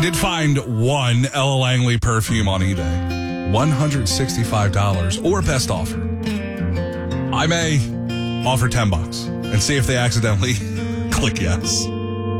did find one Ella Langley perfume on eBay. $165 or best offer. I may offer $10 and see if they accidentally click yes.